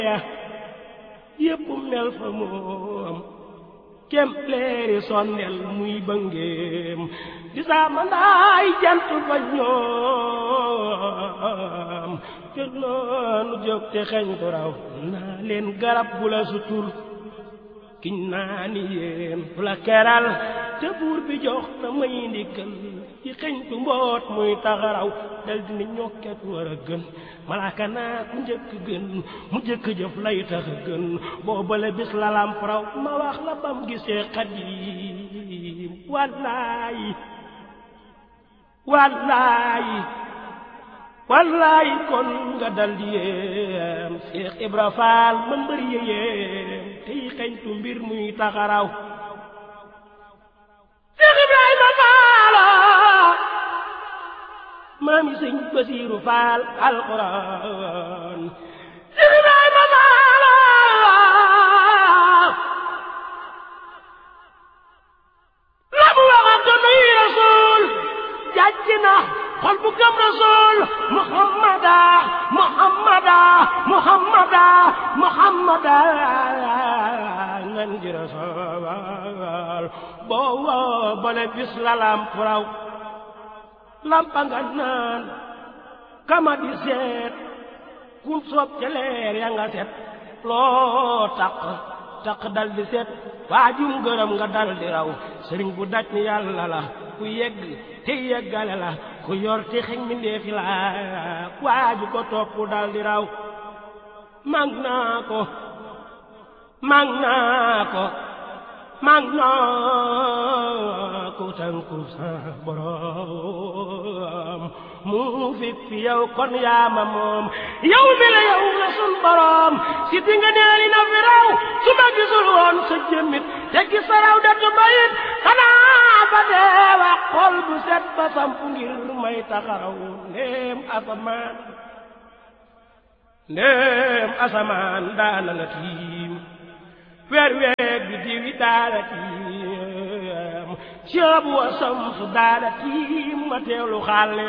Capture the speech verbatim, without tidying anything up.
yépp mel fa moom kem leeri sondel muy bëngeem di sama ndaay jant fa ñoom te noonu jóg te xeñ ko raw naa leen garab bu la sutul kiñ naa ni yéen bu la keral te buur bi jox na may ndigal ci xeñtu mboot muy taxaraw dal dina ñokket war a gën malaaka naa ku njëkk gën mu jëkk jëf lay tax a gën boobale bis la lamp raw ma wax la bam gisee Xaadim wallaayi wallaayi wallaayi kon nga dal di yéem Seex Ibra Faal ma mbër yéem tey xeñtu mbir muy taxaraw Seex Ibrahima Faal maami Sëñ Basiiru Faal alxuraan Seex Ibrahima Faal la mu waxoon nuy Rasuul jàjj na xol bu gëm Rasuul Muhammada Muhammada Muhammada Muhammada ngan ji Rasuul boo bale bis la lamp raw lampa nga naan kama di seet kum soob ca leer ya nga set loo taq taq dal di set waajum gërëm nga dal di raw sëriñ bu daj ni yàlla la ku yegg te yeggale la ku yor te xeñ mi ndeefi la waaju ko topp dal di raw mag naa ko mag naa ko mag naa ko tànku sa borom mu fi fi yow kon yaa ma moom yow mi la yow la sun borom si di nga neeli na fi raw su ma gisul woon sa jëmmit te gis sa raw datu bayit xanaa ba deewa xol bu set ba samp ngir may taxaraw ndéem asamaan ndéem asamaan daana la tiim weer weeg bi diwi daana tiim ceebu wa samsu daana tiim ma teewlu xaal